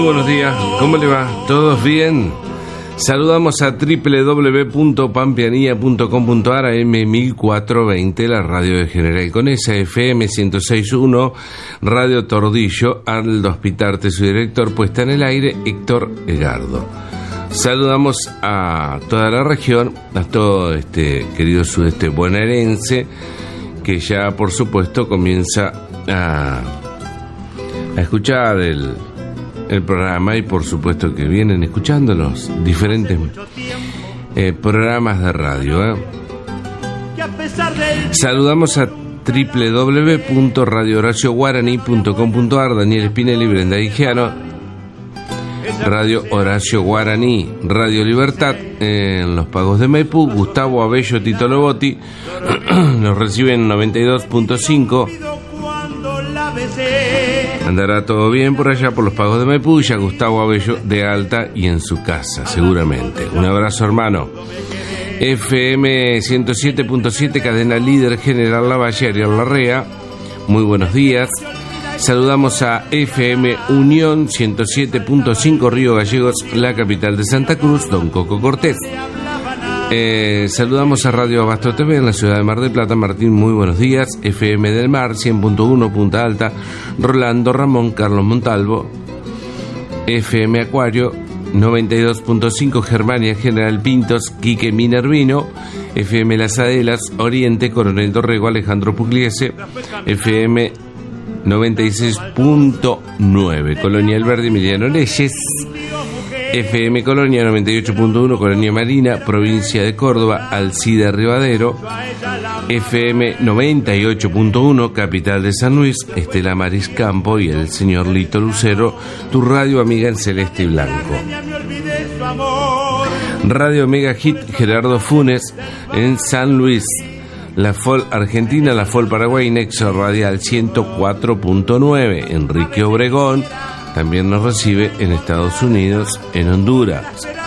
Buenos días, ¿cómo le va? ¿Todos bien? Saludamos a www.pampeanía.com.ar, AM1420, la radio de General Conesa, FM 106.1, Radio Tordillo, Aldo Hospitarte, su director, puesta en el aire, Héctor Egardo. Saludamos a toda la región, a todo este querido sudeste bonaerense, que ya por supuesto comienza a escuchar el programa, y por supuesto que vienen escuchando los diferentes programas de radio. Saludamos a www.radiohoracioguaraní.com.ar, Daniel Spinelli, Brenda Higiano, Radio Horacio Guaraní, Radio Libertad, en Los Pagos de Maipú, Gustavo Abello, Tito Lobotti, nos reciben 92.5. Andará todo bien por allá, por Los Pagos de Maipú, ya Gustavo Abello de alta y en su casa, seguramente. Un abrazo, hermano. FM 107.7, cadena líder, General Lavalle, Ariel Larrea, muy buenos días. Saludamos a FM Unión 107.5, Río Gallegos, la capital de Santa Cruz, Don Coco Cortés. Saludamos a Radio Abasto TV en la ciudad de Mar del Plata, Martín, muy buenos días. FM del Mar 100.1, Punta Alta, Rolando Ramón, Carlos Montalvo. FM Acuario 92.5, Germania, General Pintos, Quique Minervino. FM Las Adelas, Oriente, Coronel Dorrego, Alejandro Pugliese. FM 96.9, Colonia El Verde, Emiliano Leyes. FM Colonia 98.1, Colonia Marina, provincia de Córdoba, Alcida Rivadero. FM 98.1, capital de San Luis, Estela Maris Campo y el señor Lito Lucero, tu radio amiga en celeste y blanco. Radio Mega Hit, Gerardo Funes en San Luis. La FOL Argentina, la FOL Paraguay, Nexo Radial 104.9, Enrique Obregón. También nos recibe en Estados Unidos, en Honduras.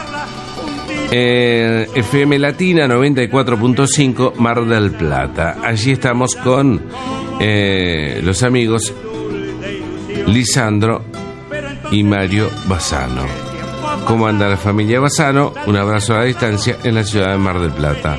FM Latina 94.5, Mar del Plata. Allí estamos con los amigos Lisandro y Mario Bassano. ¿Cómo anda la familia Bassano? Un abrazo a la distancia en la ciudad de Mar del Plata.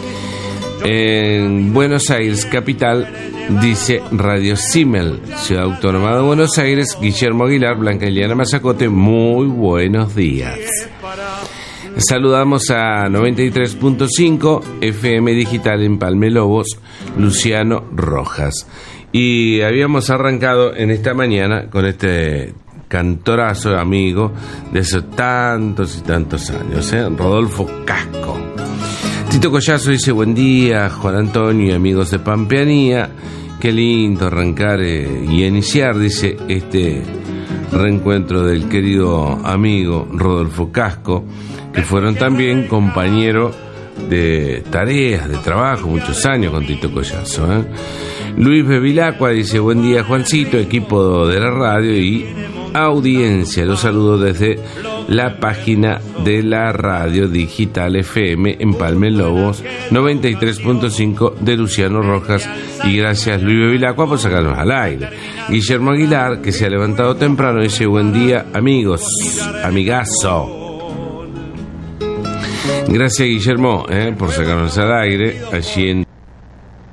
En Buenos Aires, capital, dice Radio Simmel, Ciudad Autónoma de Buenos Aires, Guillermo Aguilar, Blanca Eliana Mazacote, muy buenos días. Saludamos a 93.5 FM Digital en Palme Lobos, Luciano Rojas. Y habíamos arrancado en esta mañana con este cantorazo amigo de hace tantos y tantos años, Rodolfo Casco. Tito Collazo dice: buen día, Juan Antonio y amigos de Pampeanía. Qué lindo arrancar y iniciar, dice, este reencuentro del querido amigo Rodolfo Casco, que fueron también compañeros de tareas, de trabajo, muchos años con Tito Collazo. Luis Bevilacqua dice: buen día, Juancito, equipo de la radio y audiencia. Los saludo desde la página de la radio digital FM en Palme Lobos 93.5 de Luciano Rojas, y gracias Luis Bevilacqua por sacarnos al aire. Guillermo Aguilar, que se ha levantado temprano, dice: buen día, amigos, amigazo. Gracias, Guillermo, por sacarnos al aire allí en